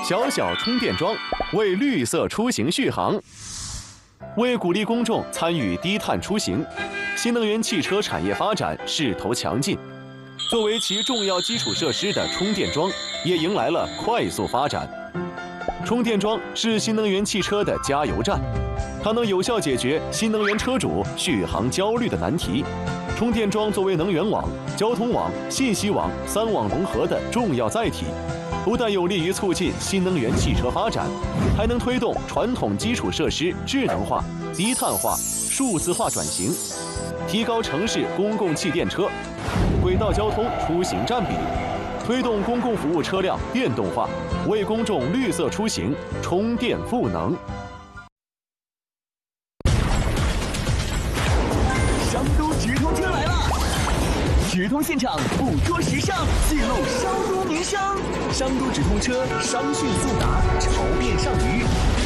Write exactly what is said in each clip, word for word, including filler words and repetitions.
小小充电桩，为绿色出行续航。为鼓励公众参与低碳出行，新能源汽车产业发展势头强劲。作为其重要基础设施的充电桩，也迎来了快速发展。充电桩是新能源汽车的加油站，它能有效解决新能源车主续航焦虑的难题。充电桩作为能源网、交通网、信息网三网融合的重要载体，不但有利于促进新能源汽车发展，还能推动传统基础设施智能化、低碳化、数字化转型，提高城市公共汽电车、轨道交通出行占比，推动公共服务车辆电动化，为公众绿色出行充电赋能。 商都直通车来了！直通现场，捕捉时尚，记录商都名声。商都直通车，商讯速达，潮变上鱼。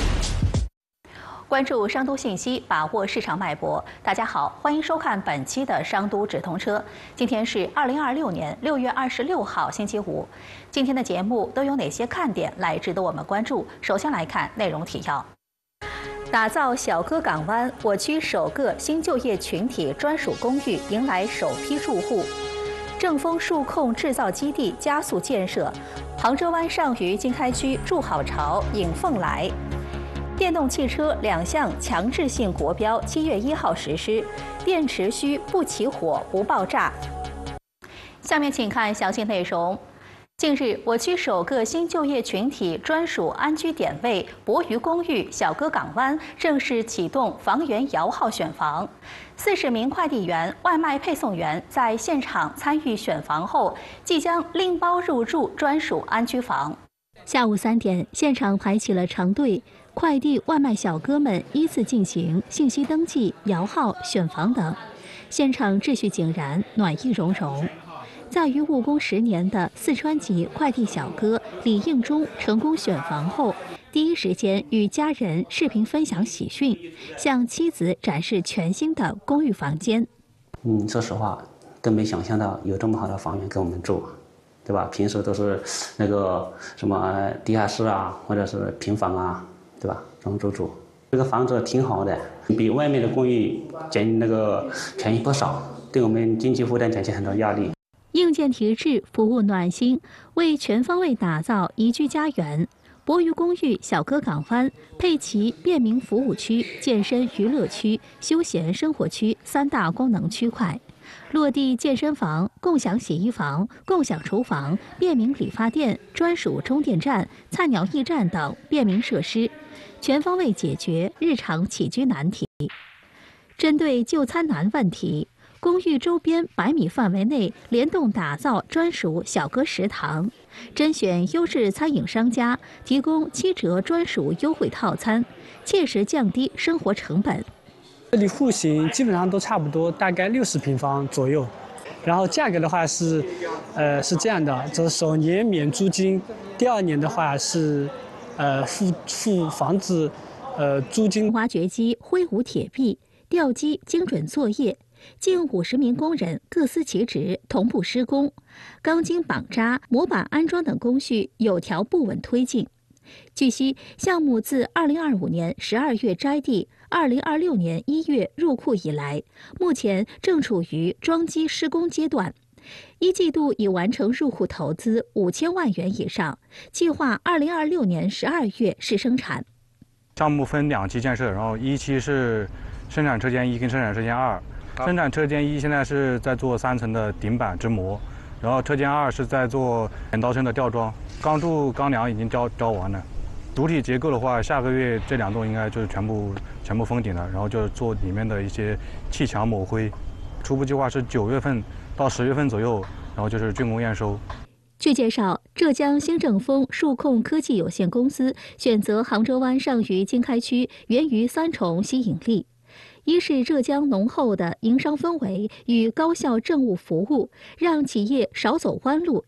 关注商都信息，把握市场脉搏。大家好，欢迎收看本期的商都直通车。今天是二零二六年六月二十六号，星期五。今天的节目都有哪些看点来值得我们关注？首先来看内容提要。打造小哥港湾，我区首个新就业群体专属公寓迎来首批住户。正丰数控制造基地加速建设，杭州湾上虞经开区筑好潮引凤来。电动汽车两项强制性国标七月一号实施，电池需不起火不爆炸。下面请看详细内容。近日，我区首个新就业群体专属安居点位博渝公寓小哥港湾正式启动房源摇号选房，四十名快递员、外卖配送员在现场参与选房后，即将拎包入住专属安居房。下午三点，现场排起了长队，快递、外卖小哥们依次进行信息登记、摇号、选房等，现场秩序井然，暖意融融。在渝务工十年的四川籍快递小哥李应忠成功选房后，第一时间与家人视频分享喜讯，向妻子展示全新的公寓房间。 嗯，说实话，更没想象到有这么好的房源给我们住，对吧？平时都是那个什么地下室啊，或者是平房啊，对吧？这种住住，这个房子挺好的，比外面的公寓减那个便宜不少，对我们经济负担减轻很多压力。 硬件提质，服务暖心，为全方位打造宜居家园。博渝公寓小哥港湾配齐便民服务区、健身娱乐区、休闲生活区三大功能区块，落地健身房、共享洗衣房、共享厨房、便民理发店、专属充电站、菜鸟驿站等便民设施，全方位解决日常起居难题。针对就餐难问题，公寓周边百米范围内联动打造专属小哥食堂，甄选优质餐饮商家，提供七折专属优惠套餐，切实降低生活成本。 这里户型基本上都差不多，大概六十平方左右。然后价格的话是，呃，是这样的，这首年免租金，第二年的话是，呃，付付房子，呃，租金。 挖掘机挥舞铁臂，吊机精准作业。近五十名工人各司其职，同步施工，钢筋绑扎、模板安装等工序有条不紊推进。据悉，项目自二零二五年十二月摘地，二零二六年一月入库以来，目前正处于装机施工阶段。一季度已完成入户投资五千万元以上，计划二零二六年十二月试生产。 项目分两期建设，然后一期是生产车间一跟生产车间二。生产车间一现在是在做三层的顶板直模，然后车间二是在做剪刀身的吊装，钢柱钢梁已经交交完了。主体结构的话，下个月这两栋应该就是全部全部封顶了，然后就做里面的一些砌墙抹灰。初步计划是九月份到十月份左右，然后就是竣工验收。 据介绍，浙江新正丰数控科技有限公司选择杭州湾上虞经开区，源于三重吸引力。一是浙江浓厚的营商氛围与高效政务服务，让企业少走弯路，